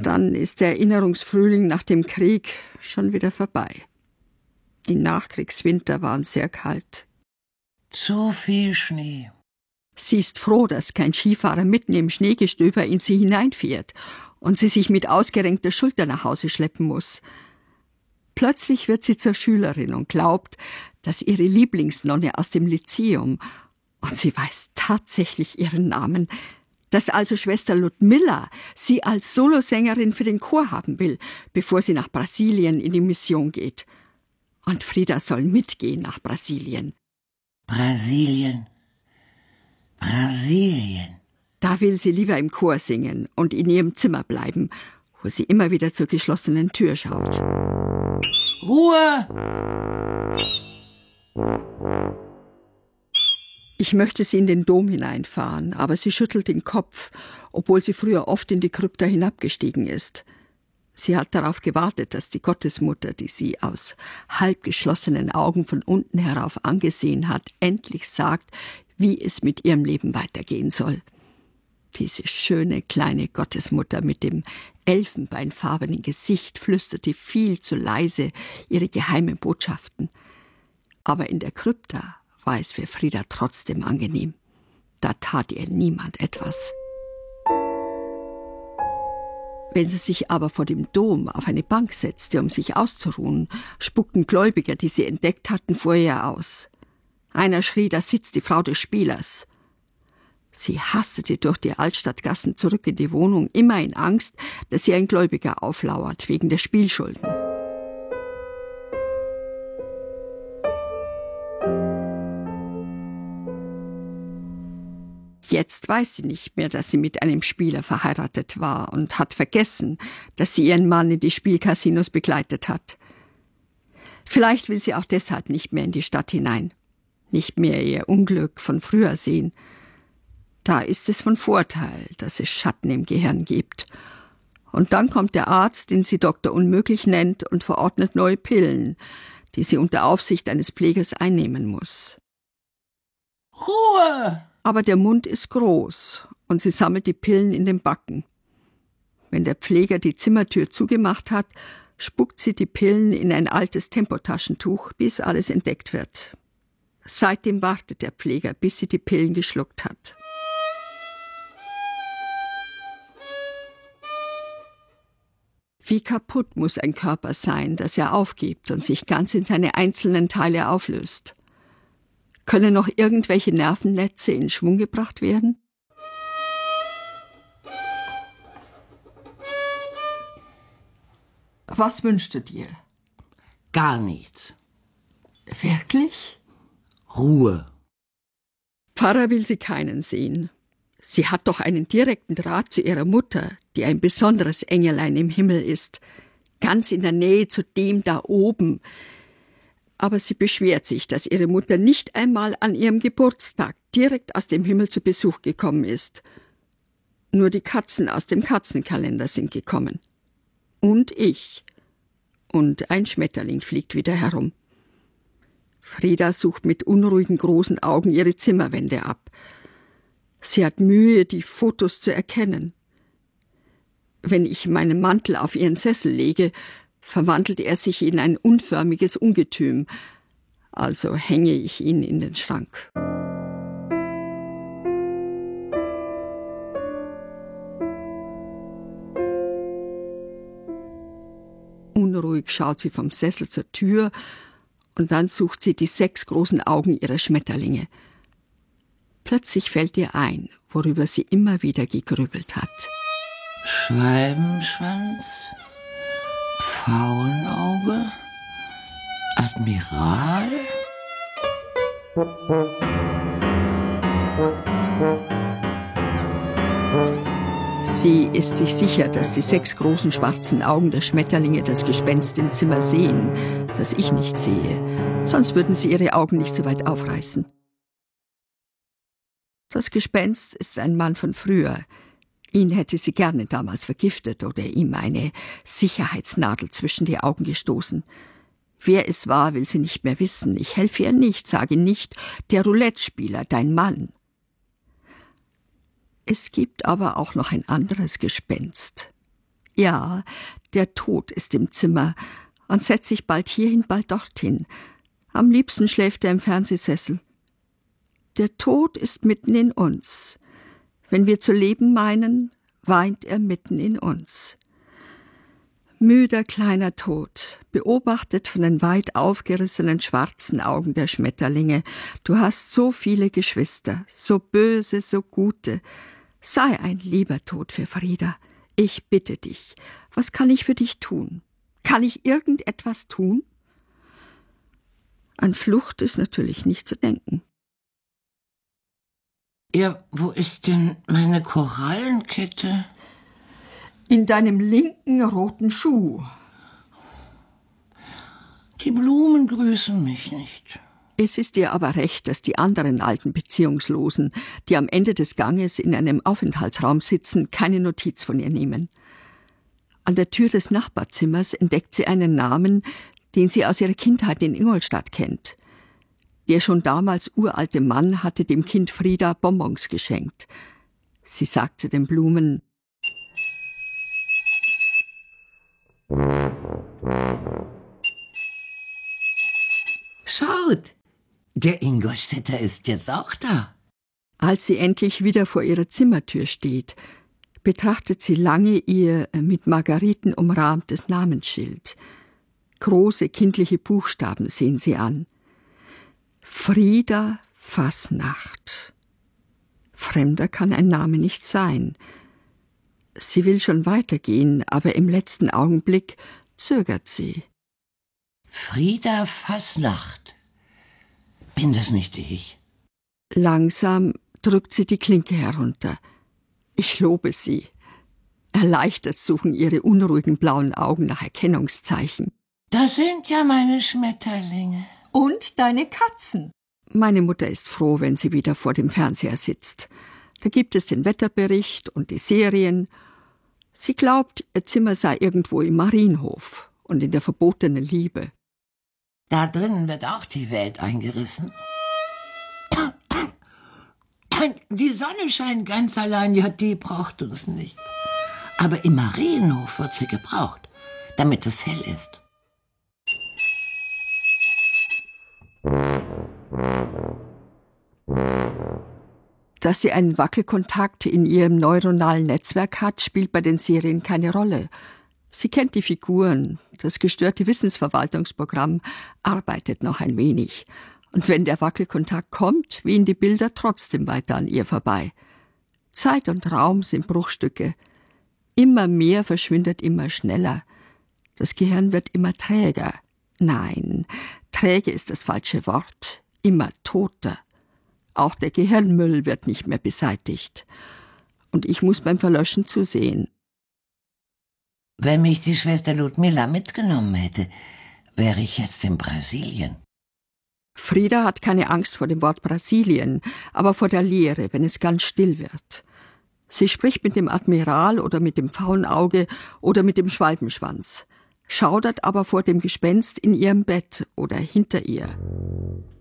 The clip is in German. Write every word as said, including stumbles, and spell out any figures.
Dann ist der Erinnerungsfrühling nach dem Krieg schon wieder vorbei. Die Nachkriegswinter waren sehr kalt. Zu viel Schnee. Sie ist froh, dass kein Skifahrer mitten im Schneegestöber in sie hineinfährt und sie sich mit ausgerenkter Schulter nach Hause schleppen muss. Plötzlich wird sie zur Schülerin und glaubt, dass ihre Lieblingsnonne aus dem Lyzeum, und sie weiß tatsächlich ihren Namen, dass also Schwester Ludmilla sie als Solosängerin für den Chor haben will, bevor sie nach Brasilien in die Mission geht. Und Frida soll mitgehen nach Brasilien. Brasilien. Brasilien. Da will sie lieber im Chor singen und in ihrem Zimmer bleiben, wo sie immer wieder zur geschlossenen Tür schaut. Ruhe! Ich möchte sie in den Dom hineinfahren, aber sie schüttelt den Kopf, obwohl sie früher oft in die Krypta hinabgestiegen ist. Sie hat darauf gewartet, dass die Gottesmutter, die sie aus halbgeschlossenen Augen von unten herauf angesehen hat, endlich sagt, wie es mit ihrem Leben weitergehen soll. Diese schöne kleine Gottesmutter mit dem elfenbeinfarbenen Gesicht flüsterte viel zu leise ihre geheimen Botschaften. Aber in der Krypta war es für Frida trotzdem angenehm. Da tat ihr niemand etwas. Wenn sie sich aber vor dem Dom auf eine Bank setzte, um sich auszuruhen, spuckten Gläubiger, die sie entdeckt hatten, vor ihr aus. Einer schrie, da sitzt die Frau des Spielers. Sie hastete durch die Altstadtgassen zurück in die Wohnung, immer in Angst, dass ihr ein Gläubiger auflauert, wegen der Spielschulden. Jetzt weiß sie nicht mehr, dass sie mit einem Spieler verheiratet war und hat vergessen, dass sie ihren Mann in die Spielcasinos begleitet hat. Vielleicht will sie auch deshalb nicht mehr in die Stadt hinein, nicht mehr ihr Unglück von früher sehen. Da ist es von Vorteil, dass es Schatten im Gehirn gibt. Und dann kommt der Arzt, den sie Doktor Unmöglich nennt, und verordnet neue Pillen, die sie unter Aufsicht eines Pflegers einnehmen muss. Ruhe! Aber der Mund ist groß und sie sammelt die Pillen in den Backen. Wenn der Pfleger die Zimmertür zugemacht hat, spuckt sie die Pillen in ein altes Tempotaschentuch, bis alles entdeckt wird. Seitdem wartet der Pfleger, bis sie die Pillen geschluckt hat. Wie kaputt muss ein Körper sein, dass er aufgibt und sich ganz in seine einzelnen Teile auflöst? Können noch irgendwelche Nervennetze in Schwung gebracht werden? Was wünschst du dir? Gar nichts. Wirklich? Ruhe. Pfarrer will sie keinen sehen. Sie hat doch einen direkten Draht zu ihrer Mutter, die ein besonderes Engelein im Himmel ist, ganz in der Nähe zu dem da oben. Aber sie beschwert sich, dass ihre Mutter nicht einmal an ihrem Geburtstag direkt aus dem Himmel zu Besuch gekommen ist. Nur die Katzen aus dem Katzenkalender sind gekommen. Und ich. Und ein Schmetterling fliegt wieder herum. Frida sucht mit unruhigen großen Augen ihre Zimmerwände ab. Sie hat Mühe, die Fotos zu erkennen. Wenn ich meinen Mantel auf ihren Sessel lege, verwandelt er sich in ein unförmiges Ungetüm, also hänge ich ihn in den Schrank. Unruhig schaut sie vom Sessel zur Tür und dann sucht sie die sechs großen Augen ihrer Schmetterlinge. Plötzlich fällt ihr ein, worüber sie immer wieder gegrübelt hat. Schwalbenschwanz, Pfauenauge, Admiral? Sie ist sich sicher, dass die sechs großen schwarzen Augen der Schmetterlinge das Gespenst im Zimmer sehen, das ich nicht sehe, sonst würden sie ihre Augen nicht so weit aufreißen. Das Gespenst ist ein Mann von früher. Ihn hätte sie gerne damals vergiftet oder ihm eine Sicherheitsnadel zwischen die Augen gestoßen. Wer es war, will sie nicht mehr wissen. Ich helfe ihr nicht, sage nicht, der Roulette-Spieler, dein Mann. Es gibt aber auch noch ein anderes Gespenst. Ja, der Tod ist im Zimmer und setzt sich bald hierhin, bald dorthin. Am liebsten schläft er im Fernsehsessel. Der Tod ist mitten in uns. Wenn wir zu leben meinen, weint er mitten in uns. Müder kleiner Tod, beobachtet von den weit aufgerissenen schwarzen Augen der Schmetterlinge. Du hast so viele Geschwister, so böse, so gute. Sei ein lieber Tod für Frida. Ich bitte dich, was kann ich für dich tun? Kann ich irgendetwas tun? An Flucht ist natürlich nicht zu denken. Ja, wo ist denn meine Korallenkette? In deinem linken roten Schuh. Die Blumen grüßen mich nicht. Es ist dir aber recht, dass die anderen alten Beziehungslosen, die am Ende des Ganges in einem Aufenthaltsraum sitzen, keine Notiz von ihr nehmen. An der Tür des Nachbarzimmers entdeckt sie einen Namen, den sie aus ihrer Kindheit in Ingolstadt kennt. Der schon damals uralte Mann hatte dem Kind Frida Bonbons geschenkt. Sie sagt zu den Blumen: Schaut, der Ingolstädter ist jetzt auch da. Als sie endlich wieder vor ihrer Zimmertür steht, betrachtet sie lange ihr mit Margariten umrahmtes Namensschild. Große kindliche Buchstaben sehen sie an. Frida Fasnacht. Fremder kann ein Name nicht sein. Sie will schon weitergehen, aber im letzten Augenblick zögert sie. Frida Fasnacht. Bin das nicht ich? Langsam drückt sie die Klinke herunter. Ich lobe sie. Erleichtert suchen ihre unruhigen blauen Augen nach Erkennungszeichen. Das sind ja meine Schmetterlinge. Und deine Katzen. Meine Mutter ist froh, wenn sie wieder vor dem Fernseher sitzt. Da gibt es den Wetterbericht und die Serien. Sie glaubt, ihr Zimmer sei irgendwo im Marienhof und in der verbotenen Liebe. Da drinnen wird auch die Welt eingerissen. Die Sonne scheint ganz allein, ja, die braucht uns nicht. Aber im Marienhof wird sie gebraucht, damit es hell ist. Dass sie einen Wackelkontakt in ihrem neuronalen Netzwerk hat, spielt bei den Serien keine Rolle. Sie kennt die Figuren, das gestörte Wissensverwaltungsprogramm arbeitet noch ein wenig. Und wenn der Wackelkontakt kommt, wehen die Bilder trotzdem weiter an ihr vorbei. Zeit und Raum sind Bruchstücke. Immer mehr verschwindet immer schneller. Das Gehirn wird immer träger. Nein, träge ist das falsche Wort. Immer toter. Auch der Gehirnmüll wird nicht mehr beseitigt. Und ich muss beim Verlöschen zusehen. Wenn mich die Schwester Ludmilla mitgenommen hätte, wäre ich jetzt in Brasilien. Frida hat keine Angst vor dem Wort Brasilien, aber vor der Leere, wenn es ganz still wird. Sie spricht mit dem Admiral oder mit dem Faunauge oder mit dem Schwalbenschwanz, schaudert aber vor dem Gespenst in ihrem Bett oder hinter ihr.